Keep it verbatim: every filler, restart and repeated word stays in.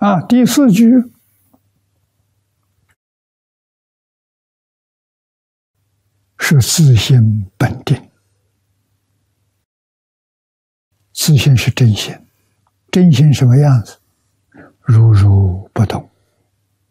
啊，第四句是自性本定，自性是真心，真心什么样子？如如不动。